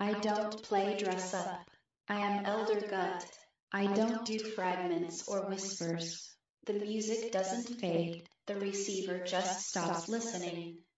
I don't play dress up. I am Elder Gut. I don't do fragments or whispers. The music doesn't fade, the receiver just stops listening.